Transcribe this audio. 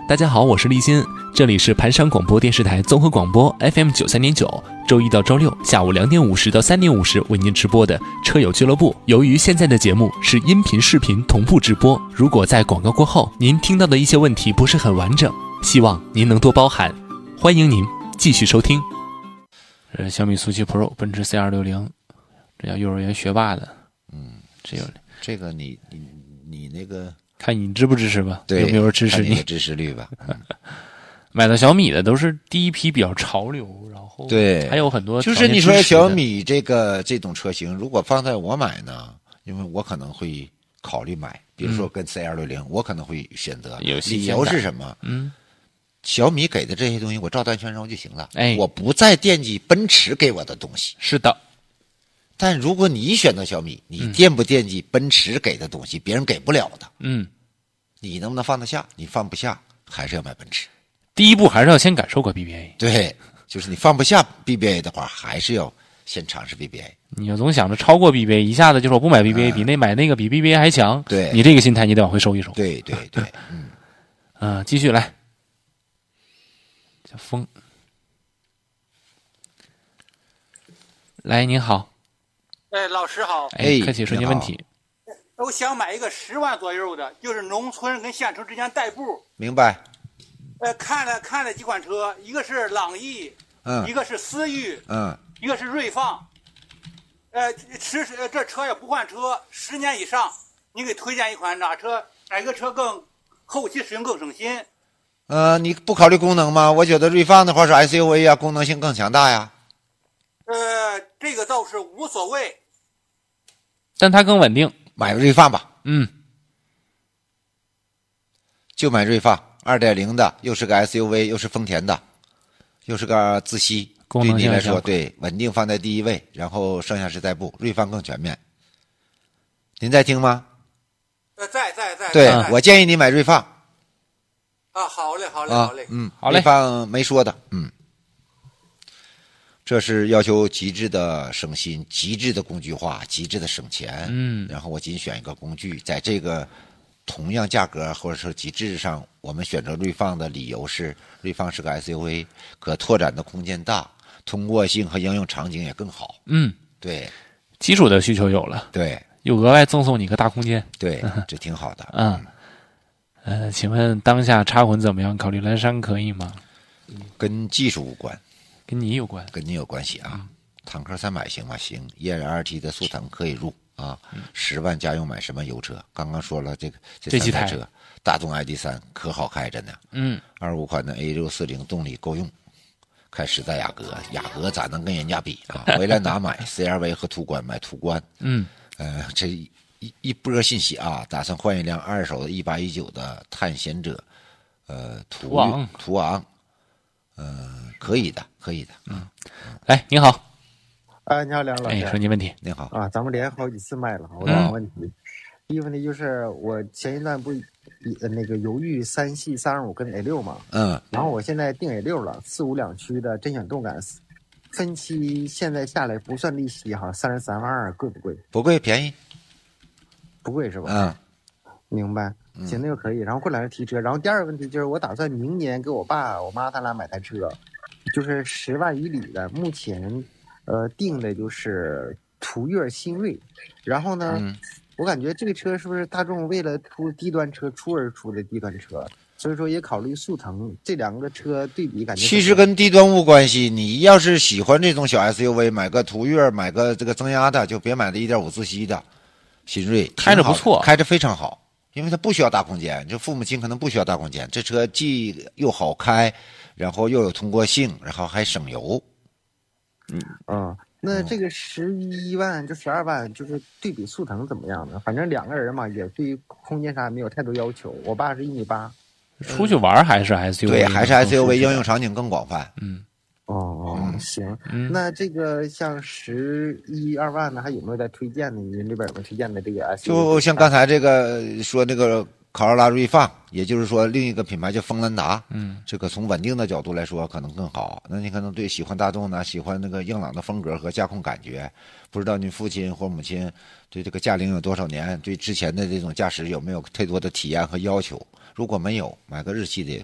大家好，我是立新，这里是盘山广播电视台综合广播 FM 93.9，周一到周六下午2点50到3点50为您直播的车友俱乐部。由于现在的节目是音频视频同步直播，如果在广告过后您听到的一些问题不是很完整，希望您能多包涵，欢迎您继续收听。小米速七 Pro， 奔驰 C260， 这叫幼儿园学霸的， 这个你那个。 看你支不支持吧， 对， 有没有人支持你？ 看你的支持率吧。 买到小米的都是第一批比较潮流，然后对， 还有很多就是你说小米这种车型，如果放在我买呢，因为我可能会考虑买，比如说跟 C260，我可能会选择。理由是什么？小米给的这些东西我照单全收就行了，我不再惦记奔驰给我的东西。 是的。 但如果你选择小米，你惦不惦记奔驰给的东西，别人给不了的？你能不能放得下？你放不下，还是要买奔驰。 第一步还是要先感受过 BBA。 对，就是你放不下 BBA 的话，还是要先尝试 BBA。 你要总想着超过 BBA， 一下子就说不买 BBA，比买那个比 BBA 还强。 对， 你这个心态你得往回收一收。 对， 继续来。叫风。来，您好。 老师好。 客气说您问题。 我想买一个10万左右的，就是农村跟县城之间代步。 明白。 看了几款车，一个是朗逸，一个是思域，一个是锐放。这车也不换车，10年以上，你给推荐一款哪个车更后期使用更省心？ 你不考虑功能吗？我觉得锐放的话是 SUV 啊，功能性更强大呀。 这个倒是无所谓， 但它更稳定。 买锐放吧。就买锐放 2.0 的，又是个 SUV， 又是丰田的，又是个自吸，对你来说，对稳定放在第一位，然后剩下是代步，锐放更全面。您在听吗？ 在。 对，我建议你买锐放。 好嘞。 好嘞。 锐放没说的。这是要求极致的省心，极致的工具化，极致的省钱。然后我仅选一个工具，在这个同样价格或者说极致上，我们选择锐放的理由是，锐放是个 SUV， 可拓展的空间大，通过性和应用场景也更好。对， 基础的需求有了， 对， 又额外赠送你个大空间， 对，这挺好的。 请问当下插混怎么样？考虑蓝山可以吗？ 跟技术无关。 跟你有关， 跟你有关系啊。坦克300行吗？行。液燃2T的速腾可以入啊。10万家用买什么油车？刚刚说了这3台车，大众 ID.3 可好开着呢。25款的 A640 动力够用，开实在雅阁咋能跟人家比啊？回来哪买 CR-V 和途观？买途观。这一波信息啊，打算换一辆二手的1819的探险者，途昂。可以的。 来，您好。 你好，梁老师。 说您问题。 您好啊，咱们连好几次麦了，我有问题。第一个问题就是我前一段不那个犹豫3系325跟 A6 嘛，然后我现在定 A6 了，4、5两驱的，真想动感，分期现在下来不算利息哈，33万2，贵不贵？ 不贵，便宜。 不贵是吧？明白。行，那就可以。然后过两天提车。然后第二个问题就是我打算明年给我爸我妈他俩买台车，就是10万以里的，目前定的就是途岳新锐。然后呢，我感觉这个车是不是大众为了出低端车出而出的低端车，所以说也考虑速腾，这两个车对比感觉其实跟低端无关系。你要是喜欢这种小 SUV， 买个途岳，买个这个增压的，就别买的 1.5 自吸的新锐， 开着不错， 开着非常好。因为它不需要大空间，就父母亲可能不需要大空间，这车既又好开，然后又有通过性，然后还省油。 那这个11万就12万，就是对比速腾怎么样呢？反正两个人嘛，也对于空间啥没有太多要求。我爸是1.8米， 出去玩还是 SUV？ 对，还是 SUV， 应用场景更广泛。 行。那这个像11、2万呢，还有没有在推荐的？您这边有没有推荐的这个 SUV？ 就像刚才这个说那个卡罗拉锐放，也就是说另一个品牌叫锋兰达，这个从稳定的角度来说可能更好。那你可能对喜欢大众呢，喜欢那个硬朗的风格和驾控感觉，不知道您父亲或母亲对这个驾龄有多少年，对之前的这种驾驶有没有太多的体验和要求？如果没有，买个日系的